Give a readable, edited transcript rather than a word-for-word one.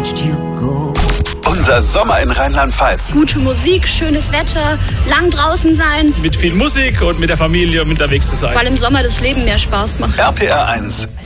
watched you go. Unser Sommer in Rheinland-Pfalz. Gute Musik, schönes Wetter, lang draußen sein. Mit viel Musik und mit der Familie unterwegs zu sein. Weil im Sommer das Leben mehr Spaß macht. RPR 1.